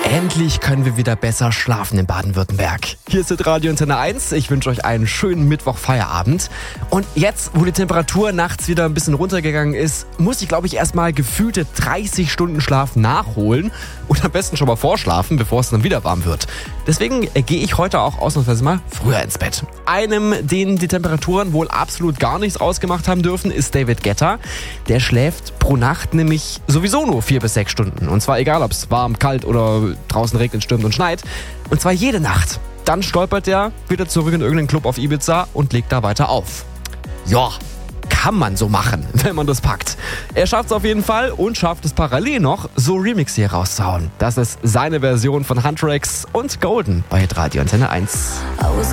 Endlich können wir wieder besser schlafen in Baden-Württemberg. Hier ist Radio Antenne 1. Ich wünsche euch einen schönen Mittwoch-Feierabend. Und jetzt, wo die Temperatur nachts wieder ein bisschen runtergegangen ist, muss ich, glaube ich, erstmal gefühlte 30 Stunden Schlaf nachholen und am besten schon mal vorschlafen, bevor es dann wieder warm wird. Deswegen gehe ich heute auch ausnahmsweise mal früher ins Bett. Einem, den die Temperaturen wohl absolut gar nichts ausgemacht haben dürfen, ist David Guetta. Der schläft pro Nacht nämlich sowieso nur 4 bis 6 Stunden. Und zwar egal, ob es warm, kalt oder draußen regnet, stürmt und schneit. Und zwar jede Nacht. Dann stolpert er wieder zurück in irgendeinen Club auf Ibiza und legt da weiter auf. Ja, kann man so machen, wenn man das packt. Er schafft es auf jeden Fall und schafft es parallel noch, so Remix hier rauszuhauen. Das ist seine Version von Huntrix und Golden bei Radio Antenne 1. I was